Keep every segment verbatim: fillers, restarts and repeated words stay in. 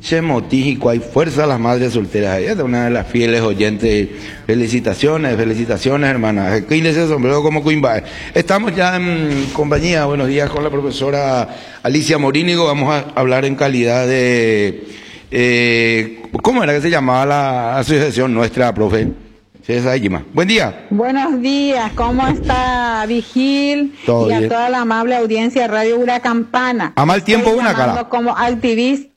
Chemotí, y cuál fuerza a las madres solteras. Ella es una de las fieles oyentes. Felicitaciones, felicitaciones, hermana. ¿Qué ese sombrero como Coimba? Estamos ya en compañía, buenos días, con la profesora Alicia Morínigo. Vamos a hablar en calidad de... Eh, ¿Cómo era que se llamaba la asociación nuestra, profe? Buen día. Buenos días, ¿cómo está Vigil? Todo y a bien. toda la amable audiencia de Radio Huracampana? A mal tiempo Estoy una cara. llamando como activista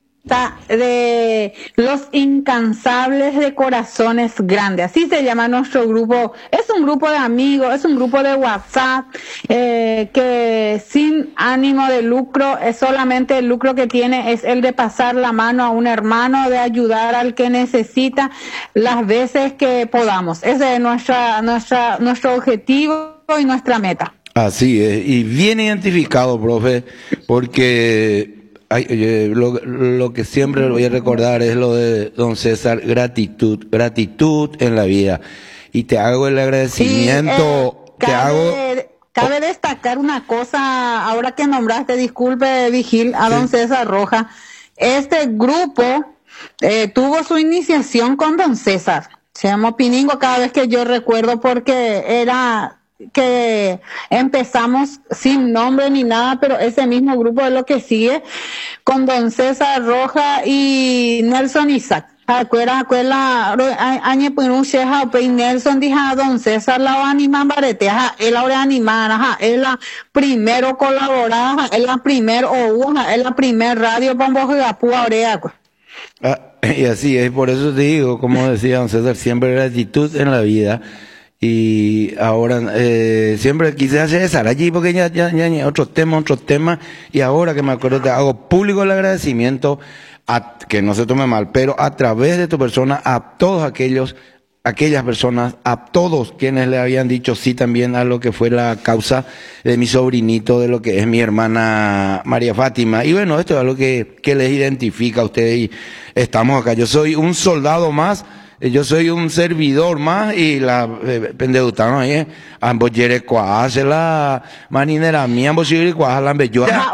de los incansables de corazones grandes, así se llama nuestro grupo. Es un grupo de amigos, es un grupo de WhatsApp eh, que sin ánimo de lucro, es solamente el lucro que tiene es el de pasar la mano a un hermano, de ayudar al que necesita las veces que podamos. Ese es nuestra, nuestra, nuestro objetivo y nuestra meta. Así es, y bien identificado, profe, porque ay, oye, lo, lo que siempre voy a recordar es lo de don César, gratitud, gratitud en la vida. Y te hago el agradecimiento, sí, eh, te cabe, hago... Cabe destacar una cosa, ahora que nombraste, disculpe Vigil, a Sí. don César Roja. Este grupo eh, tuvo su iniciación con don César. Se llamó Piningo cada vez que yo recuerdo, porque era que empezamos sin nombre ni nada, pero ese mismo grupo es lo que sigue con don César Roja y Nelson Isaac. Acuera, acuera, añe punu sheja pe Nelson dija don César la anima barete, ajá, él ahora animar, ajá, es la primero colaborar, ajá, es la primer o ajá, es la primer radio bombo gapu aurea. Ah, y así es, por eso te digo, como decía don César, siempre gratitud en la vida. Y ahora, eh, siempre quise hacer esa allí porque ya, ya, ya, ya, otros temas, otros temas. Y ahora que me acuerdo, te hago público el agradecimiento, a, que no se tome mal, pero a través de tu persona, a todos aquellos, aquellas personas, a todos quienes le habían dicho sí también a lo que fue la causa de mi sobrinito, de lo que es mi hermana María Fátima. Y bueno, esto es algo que, que les identifica a ustedes y estamos acá. Yo soy un soldado más. Yo soy un servidor más y la eh, pendeutano ahí, eh, ambos yere cuaje la marinera mía, ambos yere cuaje la ambellona.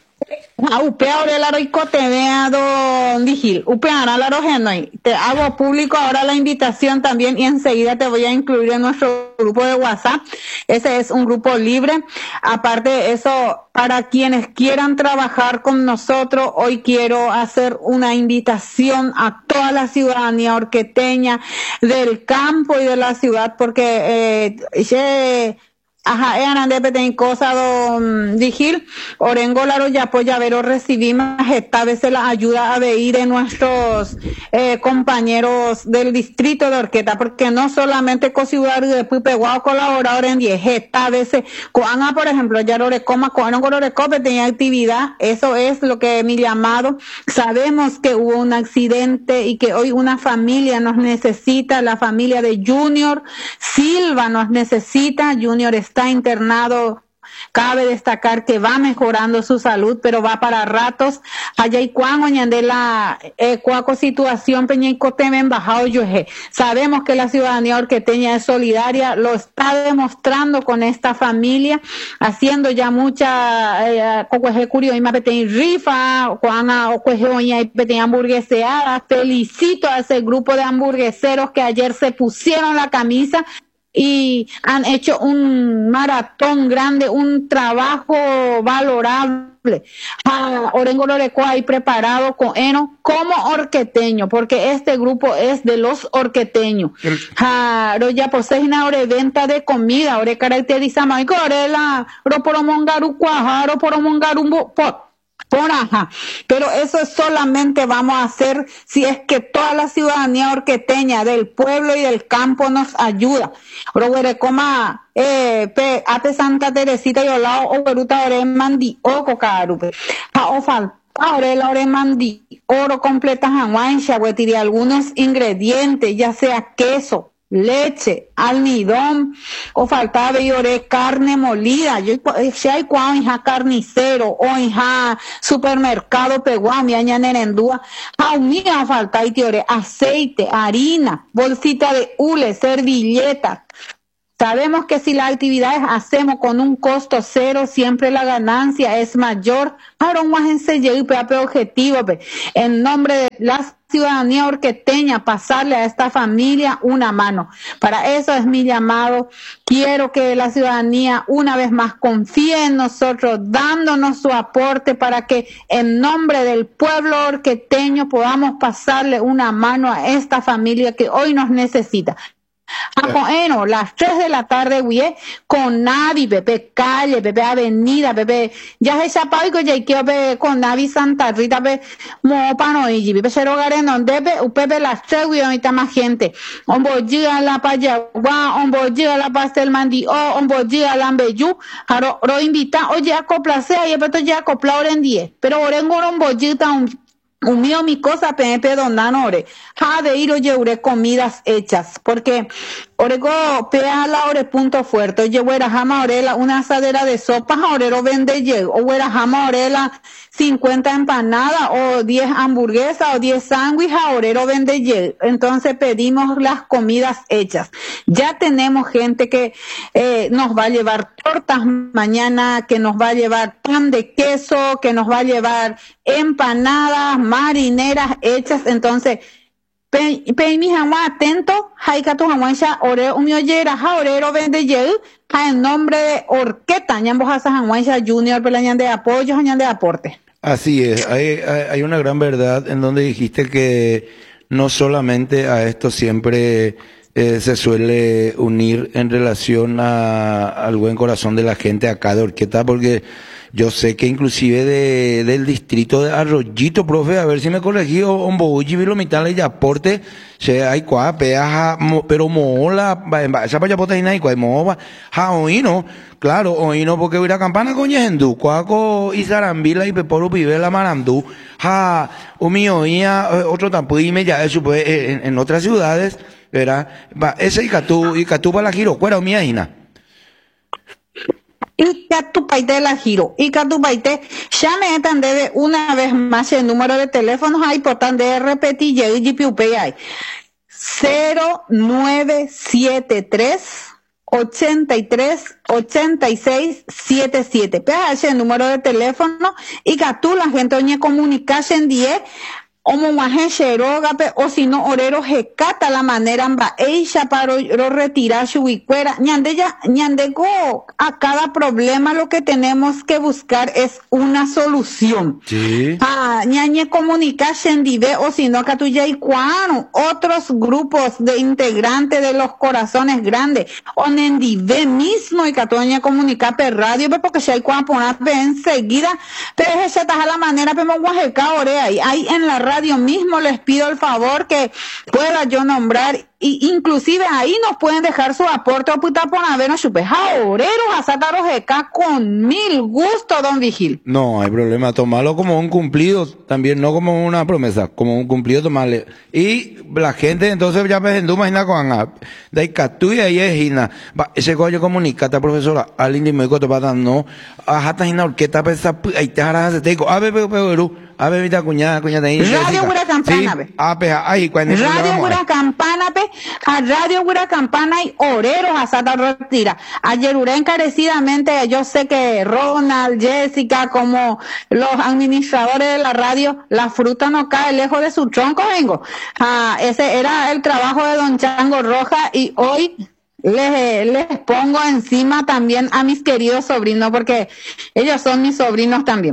Upe ahora la ricote vea don Vigil, upe ahora la rojeno y te hago público ahora la invitación también y enseguida te voy a incluir en nuestro grupo de WhatsApp. Ese es un grupo libre. Aparte de eso, para quienes quieran trabajar con nosotros, hoy quiero hacer una invitación a toda la ciudadanía orqueteña del campo y de la ciudad, porque eh, ye, ajá, eran de pequeña cosa don Vigil, Orengo Laro ya apoya pero recibimos esta vez la ayuda a venir de nuestros eh, compañeros del distrito de Orqueta, porque no solamente Cociudad de Pupeguao colaborador en diez, esta vez Coana, por ejemplo, ya Lorecoma, Coana Lorecope tenía actividad, eso es lo que mi llamado. Sabemos que hubo un accidente y que hoy una familia nos necesita, la familia de Junior Silva nos necesita. Junior está internado, cabe destacar que va mejorando su salud, pero va para ratos. Allá y cuando de la eh, cuaco situación peñicotemen embajado yoje. Sabemos que la ciudadanía orqueteña es solidaria, lo está demostrando con esta familia, haciendo ya mucha cocueje curio y mapeteñ rifa, cuana o cuejoña y peteñ hamburgueseada. Felicito a ese grupo de hamburgueseros que ayer se pusieron la camisa y han hecho un maratón grande, un trabajo valorable. Ah, Orengo Lorecoa ahí preparado con Eno como orqueteño, porque este grupo es de los orqueteños. Ah, ya posee una hora de venta de comida, ore caracteriza más que ore la roporomongaru cuajaro poromongaru pot. Por ajá, pero eso solamente vamos a hacer si es que toda la ciudadanía orqueteña del pueblo y del campo nos ayuda. Roguerecoma, eh, pe, ate Santa Teresita y olao o peruta ore mandi o cocarupe. Pa o falta ore la ore mandi oro completa janguancha, huetiri algunos ingredientes, ya sea queso, leche, almidón, o faltaba y oré carne molida. Yo si hay cuau hija carnicero o hija supermercado peguá mi aña nerendúa, jaumía falta y te oré aceite, harina, bolsita de hule, servilleta, Sabemos que si las actividades hacemos con un costo cero, siempre la ganancia es mayor. Ahora un objetivo, en nombre de la ciudadanía orqueteña, pasarle a esta familia una mano. Para eso es mi llamado. Quiero que la ciudadanía una vez más confíe en nosotros, dándonos su aporte para que en nombre del pueblo orqueteño podamos pasarle una mano a esta familia que hoy nos necesita. Ah, bueno, las tres de la tarde, güey, con Navi, Pepe Calle, Pepe Avenida, Pepe, ya se chapado y ya que con Navi Santa Rita, Pepe, Mopano y Pepe Cero Garen, donde Pepe las tres, güey, ahorita más gente. Ombo llega la Payagua, Ombo llega la Pastel Mandi, o Ombo llega la Ambeyú, Aro, ro invita, oye, acoplase, ahí, pero ya acoplado en diez, pero orengo, Ombo llega un Un mío, mi cosa, pepe, donanore. Ha de ir, oye, ure comidas hechas. Porque, orego, pea la ore punto fuerte. Oye, huera jama orela, una asadera de sopas, orero vende ye. O huera jama orela, cincuenta empanadas, o diez hamburguesas, o diez sándwiches, orero vende ye. Entonces pedimos las comidas hechas. Ya tenemos gente que eh, nos va a llevar tortas mañana, que nos va a llevar pan de queso, que nos va a llevar empanadas, marineras hechas. Entonces, pe, pe mi jamás atento, haika tu jamás ya ore un oyera, ja orero vende ye, ja en nombre de Orqueta, ñambo hasa jamás ya junior, pelañan de apoyo, ñan de aporte. Así es, hay, hay, hay una gran verdad en donde dijiste que no solamente a esto siempre eh, se suele unir en relación a, al buen corazón de la gente acá de Orqueta, porque yo sé que inclusive de, del distrito de Arroyito, profe, a ver si me corregí, o Mbouchi, Vilomitán, y aporte, se hay cua, peaja, pero mola, esa para yapota y nada, y cua, moba, ja, oíno, claro, oíno, porque voy a campana con Yehendú, cuaco, y Zarambila, y Peporo, Pibela, Marandú, ja, o mi oía, otro tampoco, y me ya, eso, pues, en, en otras ciudades, ¿verdad? Ese y Catú, y Catú para la giro, cuera, o mi aina. Y tu paite de la giro, y tu paite, ya me entendé una vez más el número de teléfonos ahí, por tan de repetir, y G P U P I, cero nueve siete tres, ochenta y tres, ochenta y seis, setenta y siete. P H el número de teléfono, y que tú la gente oye comunicación diez, como maje xerogape, o si no, orero jecata la manera amba eisha para retirar su huicuera. Ñande ya, ñandego, a cada problema lo que tenemos que buscar es una solución. Sí. Ah, ñañe comunicación dive, o si no, catuya y cuano, otros grupos de integrantes de los corazones grandes, o nendive mismo, y catuña comunicar per radio, porque si hay cuano poner enseguida, pero esa es la manera, pero guajeca orea, ahí, ahí en la radio mismo les pido el favor que pueda yo nombrar, y inclusive ahí nos pueden dejar su aporte o puta por haber chupeja oreros a sataros de acá con mil gusto, don Vigil. No hay problema, tomarlo como un cumplido, también no como una promesa, como un cumplido tomarle. Y la gente entonces ya me enduma hina con a de Catú y ahí es hina. Ese coño comunicata profesora, al indi me coto para no, ajata hina orqueta pesa ahí te harás te digo, a ver pero pero a ver mi cuñada, cuñada ahí. Radio Gura Campana, pe. Ah, pe, ahí cuando Radio Gura Campana, pe, a Radio Gura Campana y oreros a Sata Retira. Ayer uré encarecidamente, yo sé que Ronald, Jessica, como los administradores de la radio, la fruta no cae lejos de su tronco, vengo. Ah, ese era el trabajo de don Chango Roja, y hoy Les, les pongo encima también a mis queridos sobrinos, porque ellos son mis sobrinos también.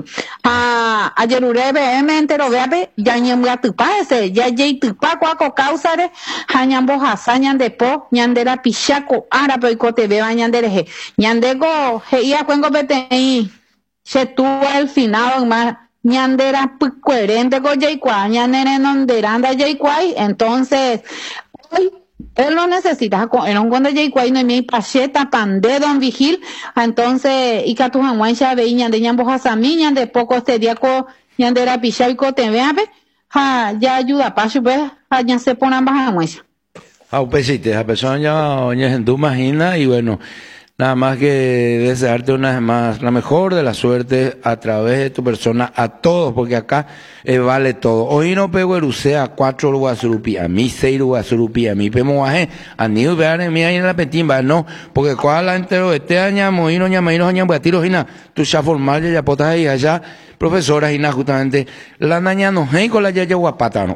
A ayer ure B M entero veape, ya ñembra tupa ese, ya yei tupa cuaco causare, hañambo hasañan de po, ñandera pichaco, árabe y cote beba ñandereje, ñandego, heia cuengo petei, se tuvo el final más, ñandera coherente con yeicua, ñanere nonderanda yeicuai, entonces, hoy, él lo necesita, en un cuando llegó ahí no hay pacheta, pandé, don Vigil, entonces, y que tu janguancha ve, ñan de ñambo jasamiñan, de poco este día co, ñan de la picha y cote, vea, ve, ja, ya ayuda, pacho, ve, ja, ya se ponen baja janguancha. Ah, un pesite, esa persona ya, oye, tú imagina, y bueno, Nada más que desearte una vez más la mejor de la suerte a través de tu persona a todos, porque acá eh, vale todo. Hoy no pego erucea cuatro lugasurupí, a mí seis lugasurupí, a mí pemo baje, a ni vean mi ahí en la petimba, no, porque cuál la entero este año, moino, ñamaino, ñambuatiro, jina, tu ya formal, ya potas ahí allá, profesora, jina, justamente, la naña no, hey, con la yaya guapata, no.